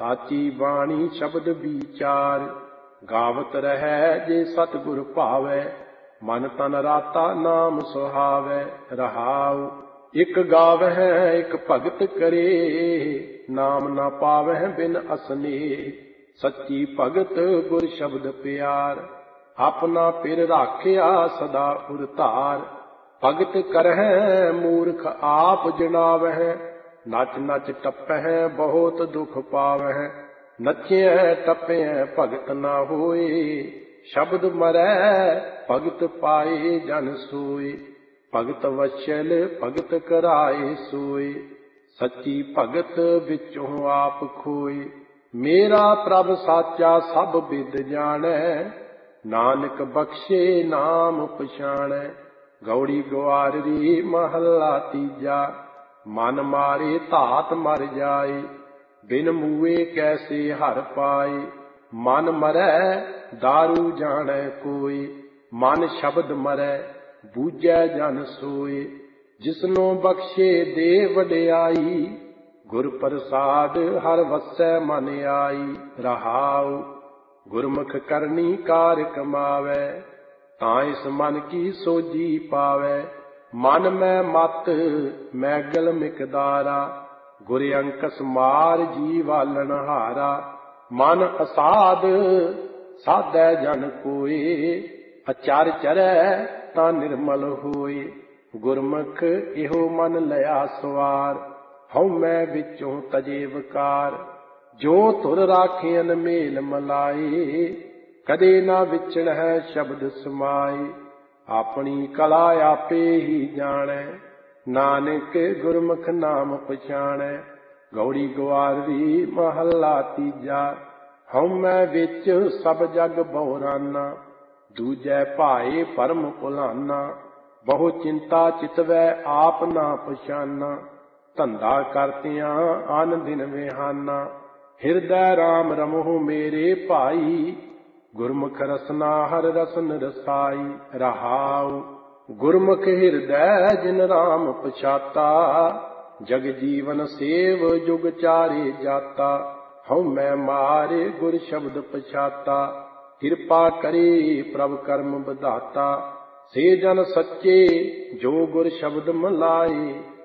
ਸਾਚੀ ਬਾਣੀ ਸ਼ਬਦ ਵਿਚਾਰ। ਗਾਵਤ ਰਹੈ ਜੇ ਸਤਿਗੁਰ ਭਾਵੈ, ਮਨ ਤਨ ਰਾਤਾ ਨਾਮ ਸੁਹਾਵੈ। ਰਹਾਉ ਇਕ ਗਾਵਹਿ ਇਕ ਭਗਤ ਕਰੇ, ਨਾਮ ਨਾ ਪਾਵਹਿ ਬਿਨ ਅਸਨੇ। ਸੱਚੀ ਭਗਤ ਗੁਰ ਸ਼ਬਦ ਪਿਆਰ, ਆਪਣਾ ਪਿਰ ਰਾਖਿਆ ਸਦਾ ਉਰ ਧਾਰ। ਭਗਤ ਕਰਹਿ ਮੂਰਖ ਆਪ ਜਣਾਵਹਿ, ਨਚ ਨਚ ਟੱਪਹਿ ਬਹੁਤ ਦੁਖ ਪਾਵਹਿ। ਨਚਿਐ ਟੱਪਿਐ ਭਗਤ ਨਾ ਹੋਏ, ਸ਼ਬਦ ਮਰੈ ਭਗਤ ਪਾਏ ਜਨ ਸੋਏ। ਭਗਤ ਵਛਲ ਭਗਤ ਕਰਾਏ ਸੋਏ, ਸੱਚੀ ਭਗਤ ਵਿੱਚੋਂ ਆਪ ਖੋਏ। ਮੇਰਾ ਪ੍ਰਭ ਸਾਚਾ ਸਭ ਬਿਦ ਜਾਣੈ, ਨਾਨਕ ਬਖਸ਼ੇ ਨਾਮ ਪਛਾਣੈ। ਗੌੜੀ ਗਵਾਰਰੀ ਮਹੱਲਾ ਤੀਜਾ। ਮਨ ਮਾਰੇ ਧਾਤ ਮਰ ਜਾਏ, ਬਿਨ ਮੂਏ ਕੈਸੇ ਹਰ ਪਾਏ। ਮਨ ਮਰੈ ਦਾਰੂ ਜਾਣੈ ਕੋਈ, ਮਨ ਸ਼ਬਦ ਮਰੈ ਬੂਝੈ ਜਨ ਸੋਏ। ਜਿਸਨੂੰ ਬਖਸ਼ੇ ਦੇ ਵਡਿਆਈ, ਗੁਰ ਪ੍ਰਸਾਦ ਹਰ ਵਸੈ ਮਨ ਆਈ। ਰਹਾਉ ਗੁਰਮੁਖ ਕਰਨੀ ਕਾਰ ਕਮਾਵੈ, ਤਾਂ ਇਸ ਮਨ ਕੀ ਸੋਝੀ ਪਾਵੈ। ਮਨ ਮੈਂ ਮਤ ਮੈਗਲ ਮਿਕਦਾਰਾ, ਗੁਰ ਅੰਕਸ ਮਾਰ ਜੀ ਵਾਲਣ ਹਾਰਾ। ਮਨ ਅਸਾਧ ਸਾਧੈ ਜਨ ਕੋਏ, ਅਚਰ ਚਰੈ ਤਾਂ ਨਿਰਮਲ ਹੋਏ। ਗੁਰਮੁਖ ਇਹੋ ਮਨ ਲਿਆ ਸਵਾਰ, ਹਉਮੈ ਵਿੱਚੋਂ ਤਜੇ ਵਿਕਾਰ। ਜੋ ਧੁਰ ਰਾਖਿਅਨ ਮੇਲ ਮਲਾਏ, ਕਦੇ ਨਾ ਵਿਛੜਹਿ ਸ਼ਬਦ ਸਮਾਏ। ਆਪਣੀ ਕਲਾ ਆਪੇ ਹੀ ਜਾਣੈ, ਨਾਨਕ ਗੁਰਮੁਖ ਨਾਮ ਪਛਾਣੈ। ਗੌੜੀ ਗਵਾਰਦੀ ਮਹੱਲਾ ਤੀਜਾ। ਹਉਮੈ ਵਿੱਚ ਸਭ ਜਗ ਬਹੁਰਾਨਾ, ਦੂਜੈ ਭਾਏ ਭਰਮ ਭੁਲਾਨਾ। ਬਹੁ ਚਿੰਤਾ ਚਿਤਵੈ ਆਪ ਨਾ ਪਛਾਨਾ, ਧੰਦਾ ਕਰਤਿਆਂ ਅਨ ਦਿਨ ਵਿਹਾਨਾ। ਹਿਰਦੈ ਰਾਮ ਰਮਹੁ ਮੇਰੇ ਭਾਈ, ਗੁਰਮੁਖ ਰਸਨਾ ਹਰ ਰਸਨ ਰਸਾਈ। ਰਹਾਉ ਗੁਰਮੁਖ ਹਿਰਦੈ ਜਿਨ ਰਾਮ ਪਛਾਤਾ, ਜਗ ਜੀਵਨ ਸੇਵ ਜੁਗ ਚਾਰੇ ਜਾਤਾ। ਹਉਮੈ ਮਾਰੇ ਗੁਰ ਸ਼ਬਦ ਪਛਾਤਾ, ਕਿਰਪਾ ਕਰੇ ਪ੍ਰਭ ਕਰਮ ਵਿਧਾਤਾ। ਸੇ ਜਨ ਸੱਚੇ ਜੋ ਗੁਰ ਸ਼ਬਦ ਮਲਾਏ,